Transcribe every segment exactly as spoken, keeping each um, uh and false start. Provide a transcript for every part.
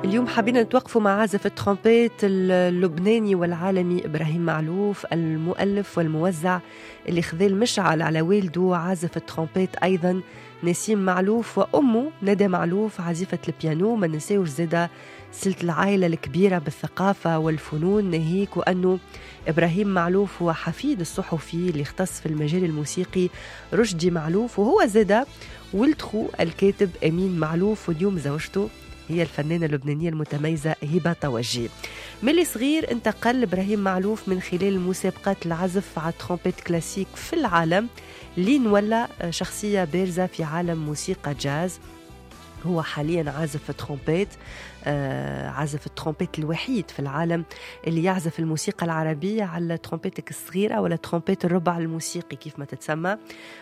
اليوم حابين نتوقفوا مع عازف الترومبيت اللبناني والعالمي إبراهيم معلوف، المؤلف والموزع اللي خذ المشعل على والده عازف الترومبيت أيضا نسيم معلوف، وأمه ندى معلوف عازفة البيانو. ما ننساوش زادة سلة العائلة الكبيرة بالثقافة والفنون، ناهيك وأنه إبراهيم معلوف هو حفيد الصحفي اللي اختص في المجال الموسيقي رشدي معلوف، وهو زادة ولد خو الكاتب أمين معلوف، واليوم زوجته هي الفنانة اللبنانية المتميزة هبة توجي. ملي صغير انتقل إبراهيم معلوف من خلال مسابقات العزف على الترومبيت كلاسيك في العالم لين ولا شخصية بارزة في عالم موسيقى جاز. هو حاليا عازف ترومبيت، آه عازف الترومبيت الوحيد في العالم اللي يعزف الموسيقى العربية على ترومبيتك الصغيرة ولا ترومبيت الربع الموسيقي كيف ما تتسمى.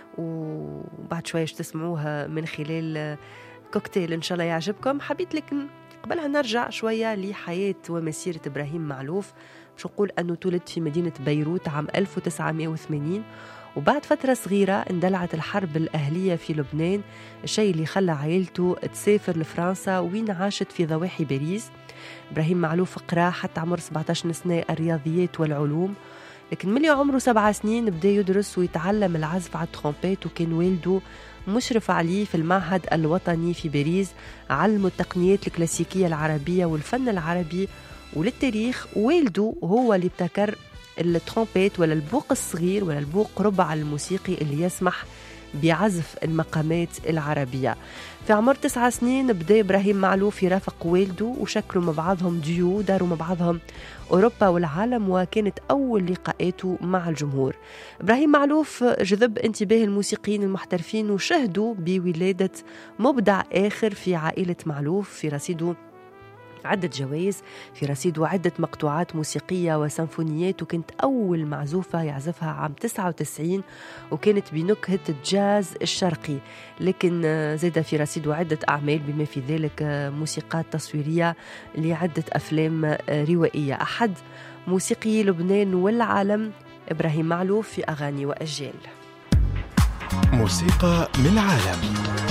وبعد شوية تسمعوها من خلال كوكتيل إن شاء الله يعجبكم. حبيت لكن قبلها نرجع شوية لحياة ومسيرة إبراهيم معلوف. مش نقول أنه تولد في مدينة بيروت عام ألف وتسعمائة وثمانين، وبعد فترة صغيرة اندلعت الحرب الأهلية في لبنان، الشيء اللي خلى عائلته تسافر لفرنسا وين عاشت في ضواحي باريس. إبراهيم معلوف قرأ حتى عمر سبعة عشر سنة الرياضيات والعلوم، لكن ملي عمره سبع سنين بدأ يدرس ويتعلم العزف على الترومبيت، وكان والده مشرف عليه في المعهد الوطني في باريس، علمه التقنيات الكلاسيكية العربية والفن العربي وللتاريخ. والده هو اللي ابتكر الترومبيت ولا البوق الصغير ولا البوق ربع الموسيقي اللي يسمح بعزف المقامات العربية. في عمر تسع سنين بدأ إبراهيم معلوف يرافق والده وشكلوا مع بعضهم ديو، داروا مع بعضهم أوروبا والعالم، وكانت أول لقاءاته مع الجمهور. إبراهيم معلوف جذب انتباه الموسيقيين المحترفين وشهدوا بولادة مبدع آخر في عائلة معلوف، في رصيده عدة جوائز، في رصيده عدة مقطوعات موسيقية وسيمفونيات، وكانت أول معزوفة يعزفها عام تسعة وتسعين وكانت بنكهة الجاز الشرقي. لكن زاد في رصيده عدة أعمال بما في ذلك موسيقات تصويرية لعدة أفلام روائية. أحد موسيقي لبنان والعالم إبراهيم معلوف في أغاني وأجيال. موسيقى من العالم.